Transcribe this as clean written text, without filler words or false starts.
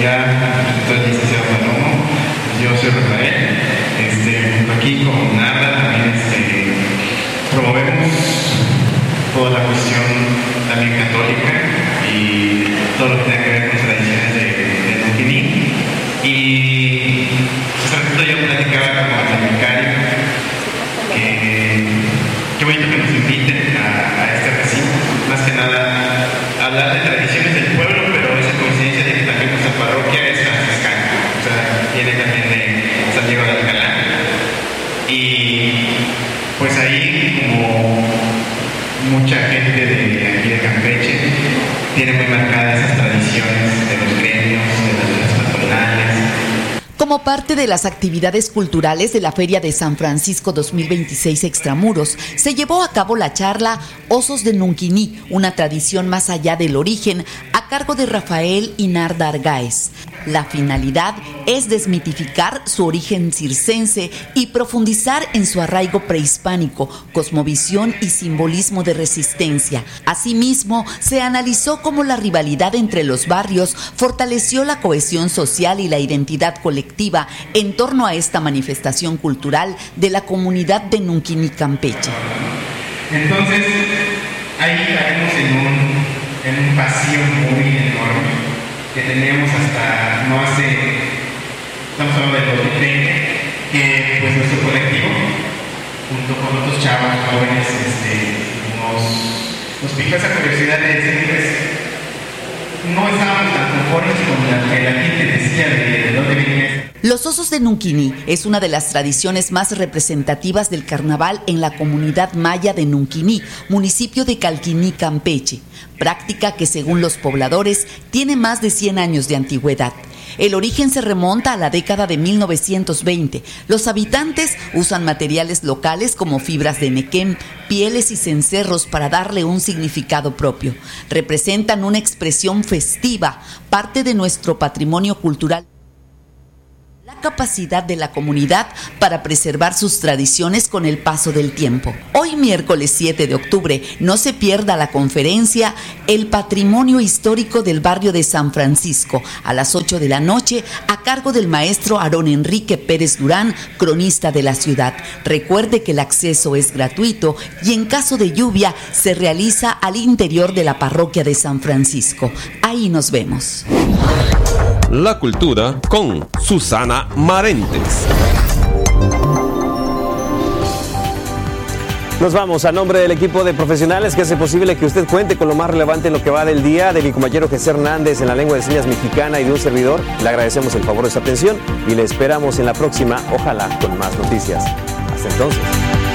ya presentó el licenciado Palomo, yo soy Rafael. Junto aquí con Narda también promovemos toda la cuestión también católica y todo lo que tenga que ver con tradiciones de Nunquini. Y hace ratito yo platicaba con el vicario qué bonito que nos inviten a este recinto, más que nada hablar de tradiciones del pueblo, pero esa coincidencia de que también nuestra parroquia es franciscana, o sea, viene también de San Diego de Alcalá. Y pues ahí, como mucha gente de aquí de Campeche, tiene muy marcadas esas tradiciones de los gremios, de las patronales. Como parte de las actividades culturales de la Feria de San Francisco 2026 Extramuros, se llevó a cabo la charla Osos de Nunquini, una tradición más allá del origen, a cargo de Rafael y Narda Argáez. La finalidad es desmitificar su origen circense y profundizar en su arraigo prehispánico, cosmovisión y simbolismo de resistencia. Asimismo, se analizó cómo la rivalidad entre los barrios fortaleció la cohesión social y la identidad colectiva en torno a esta manifestación cultural de la comunidad de Nunquini, Campeche. Entonces, ahí caemos en un vacío muy enorme que teníamos hasta no hace, estamos hablando del 2020, que pues nuestro colectivo, junto con otros chavos jóvenes, nos picó esa curiosidad de decir, pues, no estábamos tan conformes con lo que la gente decía de dónde venía esto. Los Osos de Nunquini es una de las tradiciones más representativas del carnaval en la comunidad maya de Nunquini, municipio de Calquiní, Campeche, práctica que según los pobladores tiene más de 100 años de antigüedad. El origen se remonta a la década de 1920. Los habitantes usan materiales locales como fibras de nequén, pieles y cencerros para darle un significado propio. Representan una expresión festiva, parte de nuestro patrimonio cultural. La capacidad de la comunidad para preservar sus tradiciones con el paso del tiempo. Hoy, miércoles 7 de octubre, no se pierda la conferencia El Patrimonio Histórico del Barrio de San Francisco, a las 8 de la noche, a cargo del maestro Aarón Enrique Pérez Durán, cronista de la ciudad. Recuerde que el acceso es gratuito y en caso de lluvia se realiza al interior de la parroquia de San Francisco. Ahí nos vemos. La cultura con Susana Marentes. Nos vamos a nombre del equipo de profesionales que hace posible que usted cuente con lo más relevante en lo que va del día, de mi compañero Jesús Hernández en la lengua de señas mexicana y de un servidor. Le agradecemos el favor de su atención y le esperamos en la próxima, ojalá con más noticias. Hasta entonces.